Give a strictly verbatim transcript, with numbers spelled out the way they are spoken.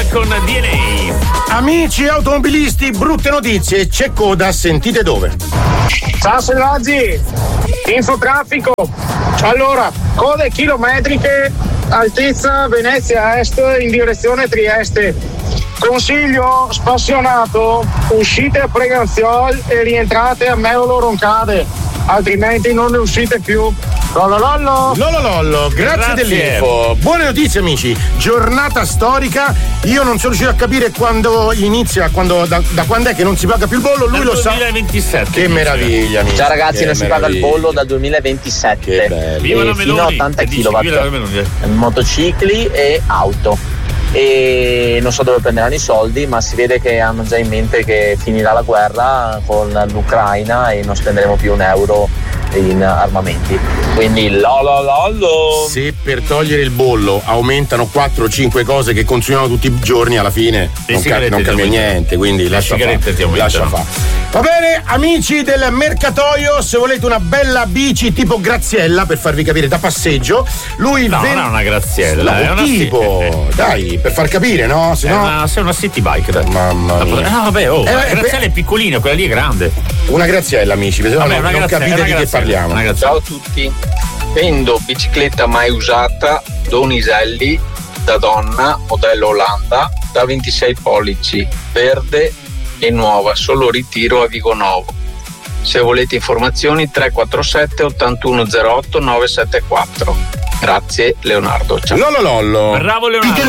con D N A. Amici automobilisti, brutte notizie, c'è coda, sentite dove. Ciao Selvaggi, infotraffico. Allora, code chilometriche, altezza Venezia Est in direzione Trieste. Consiglio spassionato, uscite a Preganziol e rientrate a Meolo Roncade, altrimenti non ne uscite più. Lololollo. Lololollo, grazie, grazie dell'info. Buone notizie amici, giornata storica. Io non sono riuscito a capire quando inizia, quando, da, da quando è che non si paga più il bollo, lui lo sa. duemilaventisette. Che meraviglia amici. Ciao ragazzi, che non si paga il bollo dal duemilaventisette. Che bello. Viva la fino a ottanta chilowatt. Motocicli e auto. E non so dove prenderanno i soldi, ma si vede che hanno già in mente che finirà la guerra con l'Ucraina e non spenderemo più un euro in armamenti. Quindi lo lo lo lo. Se per togliere il bollo aumentano quattro o cinque cose che consumiamo tutti i giorni, alla fine le non, ca- non cambia niente, quindi le lascia sigarette ti lascia fa. Va bene amici del Mercatoio, se volete una bella bici tipo Graziella, per farvi capire, da passeggio, lui no, ven- non è una Graziella, no, è una tipo sì. Dai, per far capire, no? Se è no una, sei una city bike, dai. Mamma mia. Ah, vabbè, oh, eh, la Graziella è piccolina, quella lì è grande. Una Graziella amici, perché vabbè, no, non Graziella, capite di che parliamo. Ciao a tutti, vendo bicicletta mai usata Donizelli da donna, modello Olanda, da ventisei pollici, verde e nuova, solo ritiro a Vigonovo. Se volete informazioni tre quattro sette ottantuno zero otto nove sette quattro. Grazie Leonardo. Ciao. Lollo lollo. Bravo Leonardo.